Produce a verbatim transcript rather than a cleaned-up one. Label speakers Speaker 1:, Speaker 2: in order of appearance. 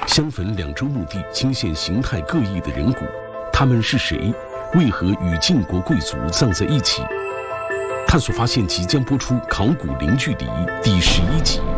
Speaker 1: 相逢两周墓地惊现形态各异的人骨，他们是谁？为何与晋国贵族葬在一起？探索发现即将播出《考古零距离》第十一集。